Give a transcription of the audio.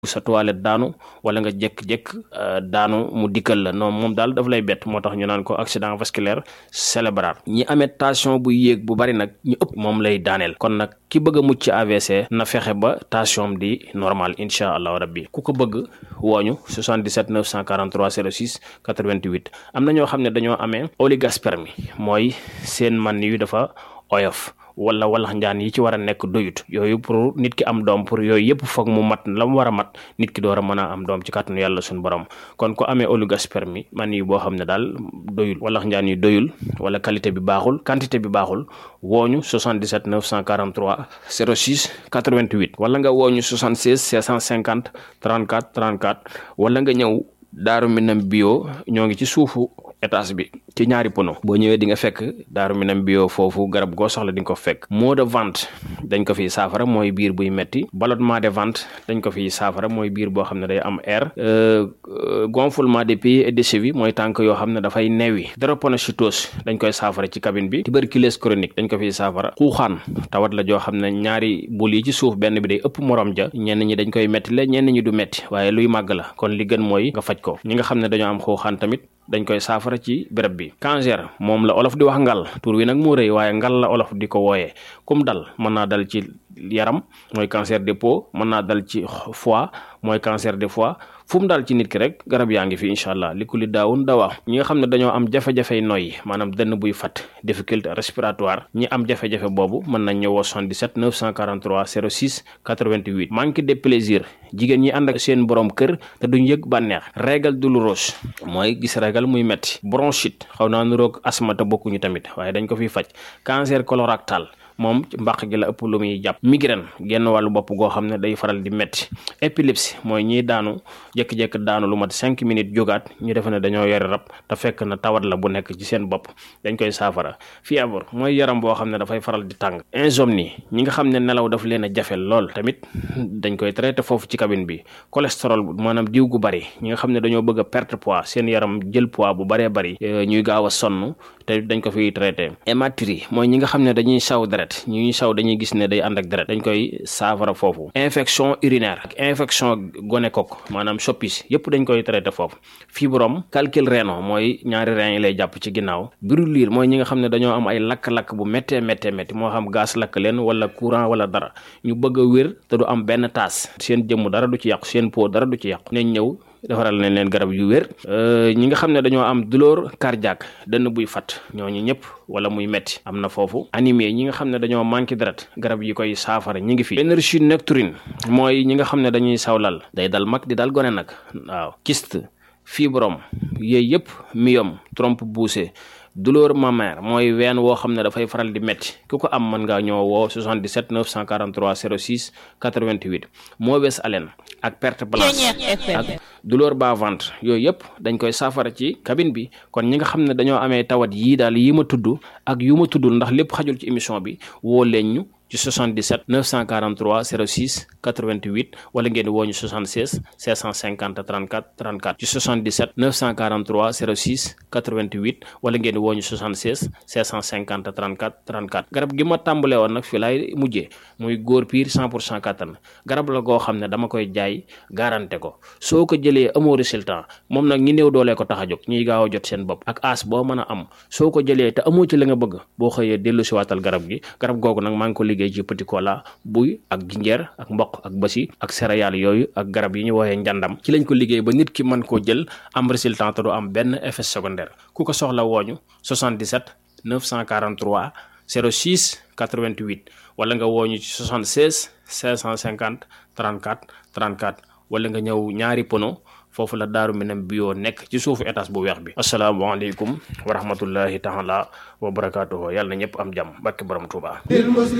sa toilette daanu wala nga jékk-jékk daanu mu dikkal la non moom daal daf lay bett moo tax ñu naan ko accident vasculaire cérébral. ñi amee tension bu yéeg bu bari nag ñu ëpp moom lay daaneel kon nag ki bëgg a mucc AVC na fexe ba tension di normal incha allahu rabbi ku ko bëgg wooñu 77 943 06 88 am na ñoo xam ne dañoo amee oligospermie mooy seen man yu dafa oyof wala walax njaan yi ci war a nekk doyut yooyu pour nit ki am doom pour yooyu yëpp foog mu mat la mu war a mat nit ki door a mën a am doom ci kàttanu yàlla suñu borom kon ko amee oligospermie man yi boo xam ne daal doyul walax njaan yi doyul wala qualité bi baaxul quantité bi baaxul wooñu 77 943 06 88 wala nga wooñu 76 650 34 34 wala nga ñëw Daaru Minam bio ñoo ngi ci suufu étage bi ci ñaari pono boo ñëwee di nga fekk Daaru Minam bio foofu garab goo soxla di nga ko fekk maux de ventre dañ ko fiy saafara mooy biir buy metti ballonnement de ventre dañ ko fiy saafara mooy biir boo xam ne day am air gonflement des pieds et des chevilles mooy tànk yoo xam ne dafay neewi drépanocytose dañ koy saafara ci cabine bi tuberculose chronique dañ ko fiy saafara xuuxaan tawat la joo xam ne ñaari bul yi ci suuf benn bi day ëpp morom ja ñenn ñi dañ koy metti la ñenn ñi du metti waaye luy màgg la kon li gën mooy nga faj ko ñi nga xam ne dañoo am xuuxaan tamit dañ koy saafara ci béréb bi cancer moom la olof di wax ngal tur wi nag moo rëy waaye ngal la olof di ko wooyee kum dal mën naa dal ci yaram mooy cancer de peau mën naa dal ci foie mooy cancer de foie fu mu daal ci nit ki rek garab yaa ngi fi incha allah li ku li daawun dawaa ñi nga xam ne dañoo am jafe-jafey noyyi maanaam dënn buy fat difficulté respiratoire ñi am jafe-jafe boobu mën nañ ñëwoo 77 943 06 88 manque de plaisir jigéen ñi ànd ak seen borom kër te duñ yëg bànneex règle douloureuse mooy gis règle muy metti bronchite xaw naa nuroog asthme te bokkuñu tamit waaye dañ ko fiy faj cancer colorectal moom mbàq gi la ëpp lu muy jàpp migraine genn wàllu bopp goo xam ne day faral di metti épilepsie mooy ñiy daanu jékki-jékki daanu lu mat 5 minutes jógaat ñu defe ne dañoo yore rab te fekk na tawat la bu nekk ci seen bopp dañ koy saafara fièvre mooy yaram boo xam ne dafay faral di tàng insomnie ñi nga xam ne nelaw daf leen a jafe lool tamit dañ koy traité foofu ci cabine bi cholestérol maanaam diw gu bari ñi nga xam ne dañoo bëgg a perte poids seen yaram jël poids bu baree bari ñuy gaaw a sonn te dañ ko fiy traité hématurie mooy ñi nga xam ne dañuy saw deret ñuy saw dañuy gis ne day ànd ak deret dañ koy saafara foofu infection urinaire ak infection gonocoque maanaam soppis yëpp dañ koy traité foofu fibrome calcul rénal mooy ñaari rein yi lay jàpp ci ginnaaw brûlure mooy ñi nga xam ne dañoo am ay lakk-lakk bu méttee moo xam gaz lakk leen wala courant wala dara ñu bëgg a wér te du am benn taas seen jëmm dara du ci yàqu seen peau dara du ci yàqu nañ ñëw defaral nañ leen garab yu wér ñi nga xam ne dañoo am douleur cardiaque dënn buy fat ñooñu ñëpp wala muy metti am na foofu anémie ñi nga xam ne dañoo manqué deret garab yi koy saafara ñi ngi fi énergie nocturne mooy ñi nga xam ne dañuy sawlal day dal mag di dal gone nag waaw kyste fibrome yooyu yëpp myome trompe poussée douleur mammaire mooy ween woo xam ne dafay faral di metti ku ko am mën ngaa ñoo woo 77 943 06 88 mauvaise haleine ak perte blanche ak douleur bas ventre yooyu yëpp dañ koy saafara ci cabine bi kon ñi nga xam ne dañoo amee tawat yii daal yi ma tudd ak yu ma tuddul ndax lépp xajul ci émission bi woo leen ñu ci 77 943 06 88 wala ngeen woo ñu 76 650 34 34 ci 77 943 06 88 wala ngeen woo ñu 76 650 34 34 garab gi ma tàmbalee woon nag fii laay mujjee muy góor piir 100% kattan garab la goo xam ne dama koy jaay garanté ko soo ko jëlee amoo résultat moom nag ñi néew doolee ko tax a jóg ñuy gaaw a jot seen bopp ak as boo mën a am soo ko jëlee te amoo ci la nga bëgg boo xëyee dellu si waatal garab gi garab googu nag maa ngi ko liggéey ci petit cola buy ak jinjeer ak mboq ak basi ak céréales yooyu ak garab yi ñu woowee njàndam ci lañ ko liggéey ba nit ki mën koo jël am résultat te du am benn effet secondaire ku ko soxla wooñu 77 943 06 88 wala nga wooñu ci 76 550 34 34 wala nga ñëw ñaari pono foofu la Daaru Minam bio nekk ci suufu étage bu weex bi asalaamaaleykum wa rahmatullahi taala wa barakaatuhu yàlla na ñëpp am jàmm barke borom Tuuba